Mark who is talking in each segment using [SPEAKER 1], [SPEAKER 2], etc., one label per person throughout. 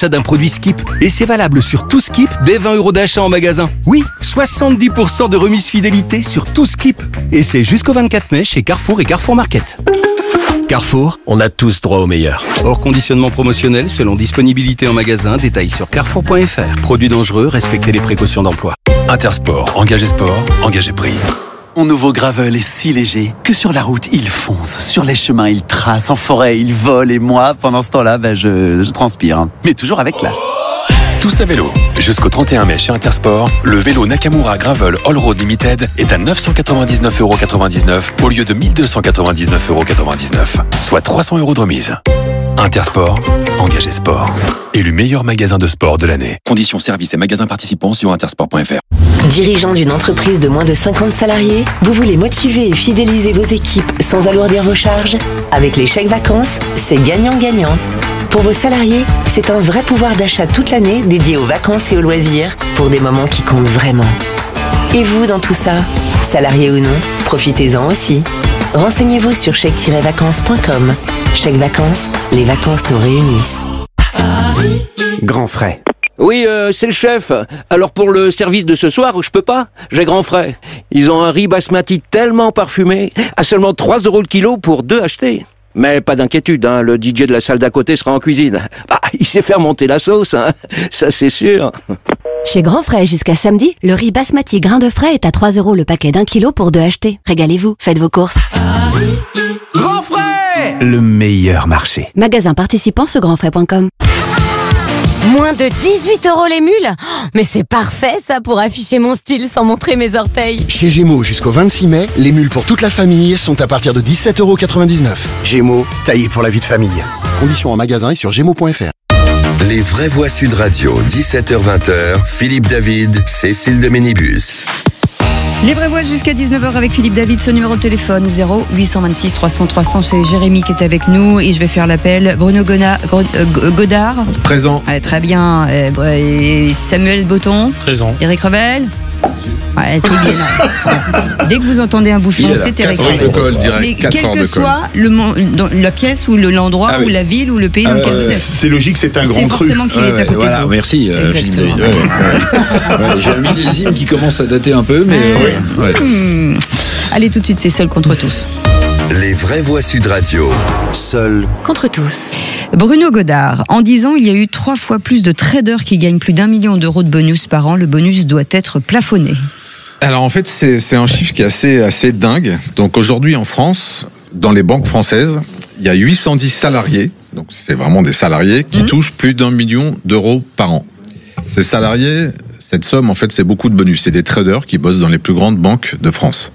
[SPEAKER 1] l'achat d'un produit Skip. Et c'est valable sur tout Skip dès 20 € d'achat en magasin. Oui, 70% de remise fidélité sur tout Skip. Et c'est jusqu'au 24 mai chez Carrefour et Carrefour Market. Carrefour, on a tous droit au meilleur. Hors conditionnement promotionnel selon disponibilité en magasin, détails sur carrefour.fr. Produits dangereux, respectez les précautions d'emploi.
[SPEAKER 2] Intersport, engagé sport, engagé prix.
[SPEAKER 3] Mon nouveau gravel est si léger que sur la route, il fonce. Sur les chemins, il trace. En forêt, il vole. Et moi, pendant ce temps-là, je transpire. Mais toujours avec classe.
[SPEAKER 2] Tous à vélo. Jusqu'au 31 mai chez Intersport, le vélo Nakamura Gravel All Road Limited est à 999,99 € au lieu de 1299,99 €, soit 300 € de remise. Intersport, engagé sport. Élu meilleur magasin de sport de l'année. Conditions, services et magasins participants sur intersport.fr.
[SPEAKER 4] Dirigeant d'une entreprise de moins de 50 salariés, vous voulez motiver et fidéliser vos équipes sans alourdir vos charges? Avec les chèques vacances, c'est gagnant-gagnant. Pour vos salariés, c'est un vrai pouvoir d'achat toute l'année dédié aux vacances et aux loisirs pour des moments qui comptent vraiment. Et vous dans tout ça, salariés ou non, profitez-en aussi. Renseignez-vous sur chèque-vacances.com. Chèque vacances, les vacances nous réunissent.
[SPEAKER 5] Grand frais. Oui, c'est le chef. Alors pour le service de ce soir, je peux pas. J'ai grand frais. Ils ont un riz basmati tellement parfumé, à seulement 3 € le kilo pour 2 achetés. Mais pas d'inquiétude, hein, le DJ de la salle d'à côté sera en cuisine. Bah, il sait faire monter la sauce, hein, ça c'est sûr.
[SPEAKER 6] Chez Grand Frais, jusqu'à samedi, le riz basmati grain de frais est à 3 € le paquet d'1 kilo pour 2 achetés. Régalez-vous, faites vos courses.
[SPEAKER 5] Grand frais!
[SPEAKER 1] Le meilleur marché.
[SPEAKER 6] Magasin participant sur grandfrais.com.
[SPEAKER 7] Moins de 18 € les mules? Mais c'est parfait ça pour afficher mon style sans montrer mes orteils.
[SPEAKER 8] Chez Gémeaux, jusqu'au 26 mai, les mules pour toute la famille sont à partir de 17,99 €. Gémeaux, taillé pour la vie de famille. Conditions en magasin et sur gémeaux.fr.
[SPEAKER 9] Les vraies voix Sud Radio, 17h-20h, Philippe David, Cécile de Ménibus.
[SPEAKER 10] Les vraies voix jusqu'à 19h avec Philippe David, ce numéro de téléphone 0826 300 300, c'est Jérémy qui est avec nous et je vais faire l'appel. Bruno Godard.
[SPEAKER 11] Présent.
[SPEAKER 10] Très bien. Et Samuel Botton.
[SPEAKER 11] Présent.
[SPEAKER 10] Eric Revel. Ouais, c'est bien. Dès que vous entendez un bouchon, c'est Eric Revel. Mais quel que soit la pièce ou l'endroit ou la ville ou le pays dans lequel vous êtes.
[SPEAKER 11] C'est logique, c'est un grand cru.
[SPEAKER 10] C'est forcément qu'il est à côté de vous.
[SPEAKER 11] Merci. J'ai un millésime qui commence à dater un peu, mais...
[SPEAKER 10] Allez, tout de suite, c'est Seul contre tous.
[SPEAKER 9] Les vraies voix Sud Radio,
[SPEAKER 6] Seul contre tous.
[SPEAKER 10] Bruno Godard, en 10 ans, il y a eu 3 fois plus de traders qui gagnent plus d'1 million d'euros de bonus par an. Le bonus doit être plafonné.
[SPEAKER 11] Alors en fait, c'est un chiffre qui est assez dingue. Donc aujourd'hui en France, dans les banques françaises, il y a 810 salariés, donc c'est vraiment des salariés, qui touchent plus d'1 million d'euros par an. Ces salariés, cette somme, en fait, c'est beaucoup de bonus. C'est des traders qui bossent dans les plus grandes banques de France.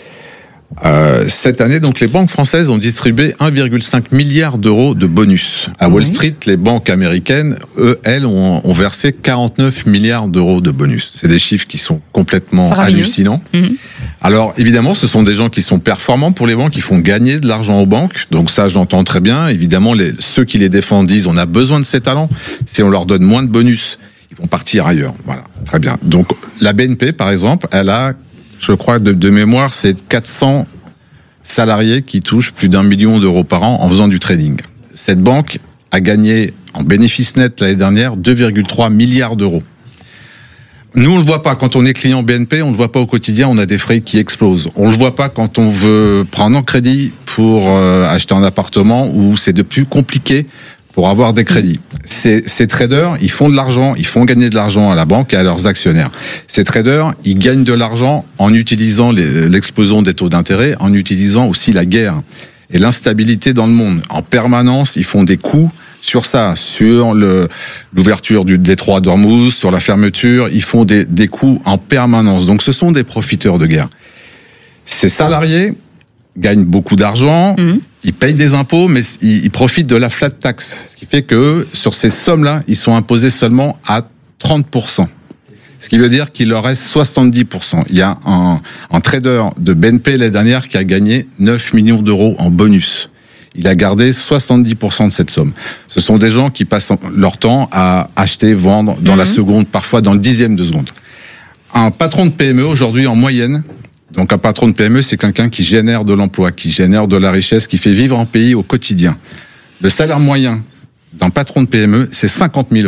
[SPEAKER 11] Cette année, donc, les banques françaises ont distribué 1,5 milliard d'euros de bonus. À Wall Street, les banques américaines, elles, ont versé 49 milliards d'euros de bonus. C'est des chiffres qui sont complètement hallucinants. Alors, évidemment, ce sont des gens qui sont performants pour les banques, qui font gagner de l'argent aux banques. Donc ça, j'entends très bien. Évidemment, ceux qui les défendent disent on a besoin de ces talents. Si on leur donne moins de bonus, ils vont partir ailleurs. Voilà, très bien. Donc, la BNP, par exemple, elle a... Je crois, de mémoire, c'est 400 salariés qui touchent plus d'1 million d'euros par an en faisant du trading. Cette banque a gagné en bénéfice net l'année dernière 2,3 milliards d'euros. Nous, on ne le voit pas. Quand on est client BNP, on ne le voit pas au quotidien, on a des frais qui explosent. On ne le voit pas quand on veut prendre un crédit pour acheter un appartement où c'est de plus compliqué pour avoir des crédits. Ces traders, ils font de l'argent, ils font gagner de l'argent à la banque et à leurs actionnaires. Ces traders, ils gagnent de l'argent en utilisant l'explosion des taux d'intérêt, en utilisant aussi la guerre et l'instabilité dans le monde. En permanence, ils font des coups sur ça, sur l'ouverture du détroit d'Ormuz, sur la fermeture, ils font des coups en permanence. Donc ce sont des profiteurs de guerre. Ces salariés gagnent beaucoup d'argent, ils payent des impôts, mais ils profitent de la flat tax. Ce qui fait que sur ces sommes-là, ils sont imposés seulement à 30%. Ce qui veut dire qu'il leur reste 70%. Il y a un trader de BNP l'année dernière qui a gagné 9 millions d'euros en bonus. Il a gardé 70% de cette somme. Ce sont des gens qui passent leur temps à acheter, vendre dans la seconde, parfois dans le dixième de seconde. Un patron de PME, aujourd'hui, en moyenne, donc un patron de PME, c'est quelqu'un qui génère de l'emploi, qui génère de la richesse, qui fait vivre un pays au quotidien. Le salaire moyen d'un patron de PME, c'est 50 000 €.